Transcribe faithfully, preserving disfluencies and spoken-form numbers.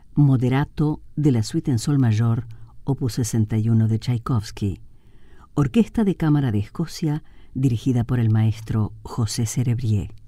Moderato de la suite en sol mayor, opus sesenta y uno de Tchaikovsky. Orquesta de Cámara de Escocia, dirigida por el maestro José Cerebrier.